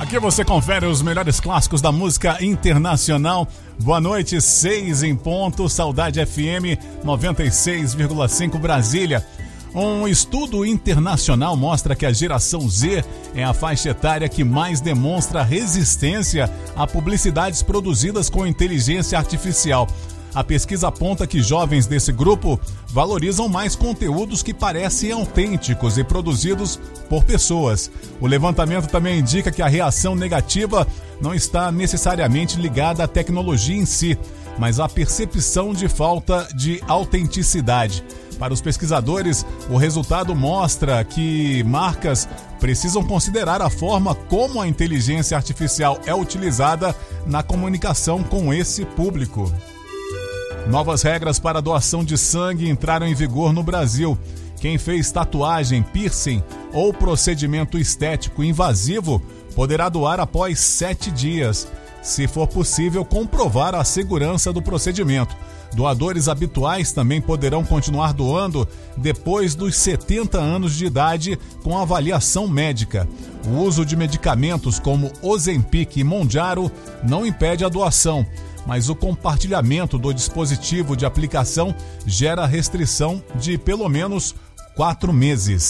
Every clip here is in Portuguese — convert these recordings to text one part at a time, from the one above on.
Aqui você confere os melhores clássicos da música internacional. Boa noite, 6 em ponto, Saudade FM 96,5 Brasília. Um estudo internacional mostra que a geração Z é a faixa etária que mais demonstra resistência a publicidades produzidas com inteligência artificial. A pesquisa aponta que jovens desse grupo valorizam mais conteúdos que parecem autênticos e produzidos por pessoas. O levantamento também indica que a reação negativa não está necessariamente ligada à tecnologia em si, mas à percepção de falta de autenticidade. Para os pesquisadores, o resultado mostra que marcas precisam considerar a forma como a inteligência artificial é utilizada na comunicação com esse público. Novas regras para a doação de sangue entraram em vigor no Brasil. Quem fez tatuagem, piercing ou procedimento estético invasivo poderá doar após 7 dias, se for possível comprovar a segurança do procedimento. Doadores habituais também poderão continuar doando depois dos 70 anos de idade com avaliação médica. O uso de medicamentos como Ozempic e Mounjaro não impede a doação, mas o compartilhamento do dispositivo de aplicação gera restrição de pelo menos 4 meses.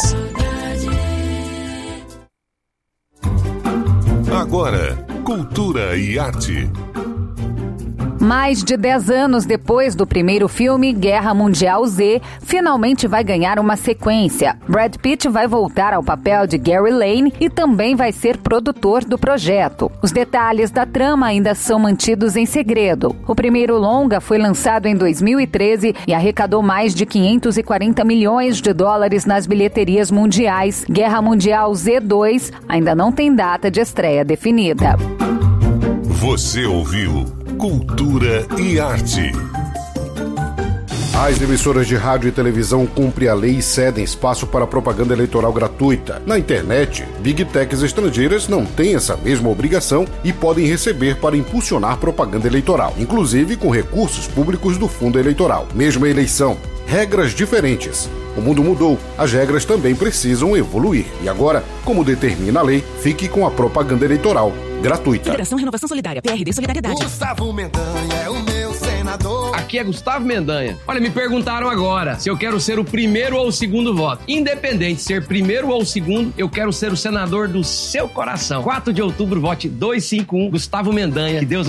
Agora, cultura e arte. Mais de 10 anos depois do primeiro filme, Guerra Mundial Z, finalmente vai ganhar uma sequência. Brad Pitt vai voltar ao papel de Gary Lane e também vai ser produtor do projeto. Os detalhes da trama ainda são mantidos em segredo. O primeiro longa foi lançado em 2013 e arrecadou mais de 540 milhões de dólares nas bilheterias mundiais. Guerra Mundial Z2 ainda não tem data de estreia definida. Você ouviu Cultura e Arte. As emissoras de rádio e televisão cumprem a lei e cedem espaço para propaganda eleitoral gratuita. Na internet, Big Techs estrangeiras não têm essa mesma obrigação e podem receber para impulsionar propaganda eleitoral, inclusive com recursos públicos do fundo eleitoral. Mesma eleição, regras diferentes. O mundo mudou, as regras também precisam evoluir. E agora, como determina a lei, fique com a propaganda eleitoral gratuita. Federação Renovação Solidária, PRD Solidariedade. Gustavo Mendanha é o meu senador. Aqui é Gustavo Mendanha. Olha, me perguntaram agora se eu quero ser o primeiro ou o segundo voto. Independente de ser primeiro ou segundo, eu quero ser o senador do seu coração. 4 de outubro, vote 251, Gustavo Mendanha. Que Deus